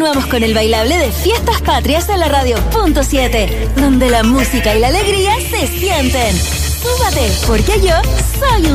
Continuamos con el bailable de Fiestas Patrias en la radio Punto 7, donde la música y la alegría se sienten. Súbate, porque yo soy un